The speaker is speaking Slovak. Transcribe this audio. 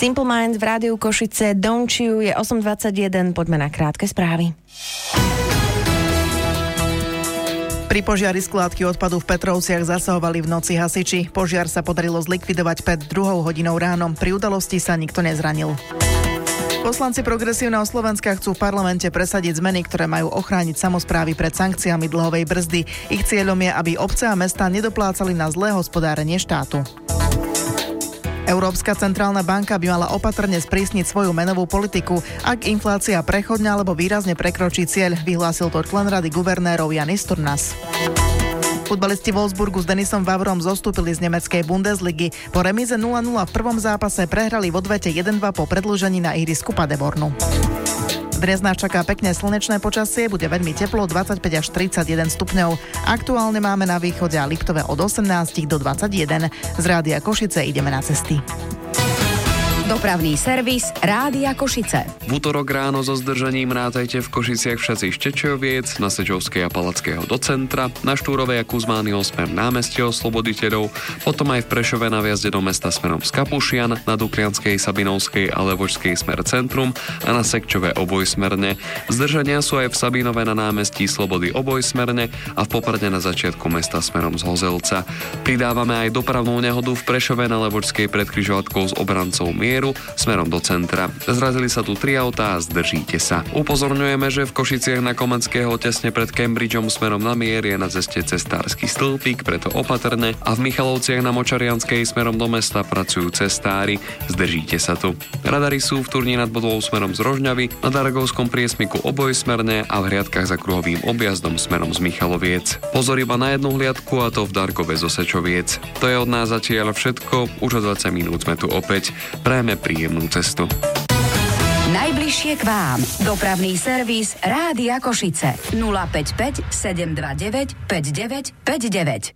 Simple Minds v rádiu Košice, Don't You, je 8:21, poďme na krátke správy. Pri požiari skládky odpadu v Petrovciach zasahovali v noci hasiči. Požiar sa podarilo zlikvidovať pred 2 hodinou ráno. Pri udalosti sa nikto nezranil. Poslanci Progresívneho Slovenska chcú v parlamente presadiť zmeny, ktoré majú ochrániť samosprávy pred sankciami dlhovej brzdy. Ich cieľom je, aby obce a mestá nedoplácali na zlé hospodárenie štátu. Európska centrálna banka by mala opatrne sprísniť svoju menovú politiku, ak inflácia prechodne alebo výrazne prekročí cieľ, vyhlásil to člen rady guvernérov Janis Turnas. Futbalisti Wolfsburgu s Denisom Vavrom zostúpili z nemeckej Bundesligy. Po remíze 0-0 v prvom zápase prehrali v odvete 1-2 po predĺžení na ihrisku Paderbornu. Dnes nás čaká pekné slnečné počasie, bude veľmi teplo, 25 až 31 stupňov. Aktuálne máme na východe a Liptove od 18 do 21. Z Rádia Košice ideme na cesty. Dopravný servis Rádia Košice. V utorok ráno so zdržaním rátajte v Košiciach všetci Štečoviec, na Sečovskej a Palackého do centra, na Štúrovej a Kuzmányho smer námestie Osloboditeľov, potom aj v Prešove na vjazde do mesta smerom z Kapušian, na Duklianskej, Sabinovskej a Levočskej smer centrum a na Sekčove obojsmerne. Zdržania sú aj v Sabinove na námestí Slobody obojsmerne a v Poprade na začiatku mesta smerom z Hozelca. Pridávame aj dopravnú nehodu v Prešove na Levočskej pred križovatkou s obrancou smerom do centra. Zrazili sa tu 3 autá a zdržíte sa. Upozorňujeme, že v Košiciach na Komenského tesne pred Cambridgeom smerom na Mier je na ceste cestársky stĺpik, preto opatrne, a v Michalovciach na Močarianskej smerom do mesta pracujú cestári. Zdržíte sa tu. Radary sú v Turni nad Bodvou smerom z Rožňavy, na Dargovskom priesmiku obojsmerne a v hliadkach za kruhovým objazdom smerom z Michaloviec. Pozor iba na jednu hliadku, a to v Dargove zo Sečoviec. To je od nás zatiaľ všetko, už o 20 minút sme tu opäť. Prajeme príjemnú cestu. Najbližšie k vám. Dopravný servis Rádia Košice. 055 729 5959.